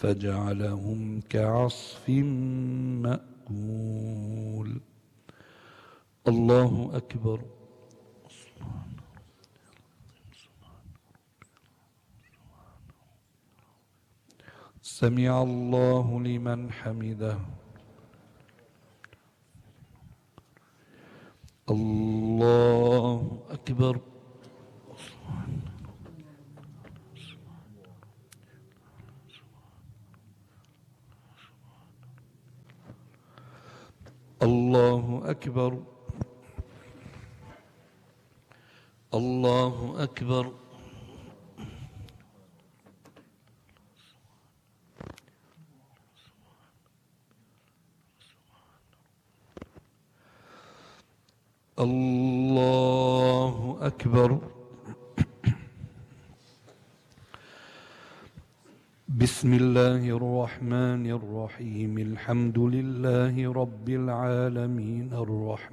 فجعلهم كعصف مأكول. الله أكبر. سمع الله لمن حمده. الله أكبر. الله أكبر. الله أكبر. الله أكبر. بسم الله الرحمن الرحيم. الحمد لله رب العالمين الرحمن